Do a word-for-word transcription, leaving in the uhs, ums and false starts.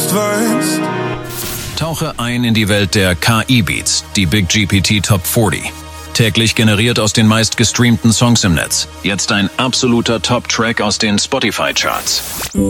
selbst weißt. Tauche ein in die Welt der K I-Beats, die Big G P T Top vierzig. Täglich generiert aus den meistgestreamten Songs im Netz. Jetzt ein absoluter Top-Track aus den Spotify-Charts.